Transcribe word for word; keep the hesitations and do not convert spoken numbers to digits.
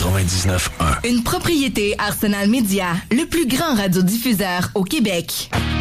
quatre-vingt-dix-neuf un. Une propriété Arsenal Média, le plus grand radiodiffuseur au Québec.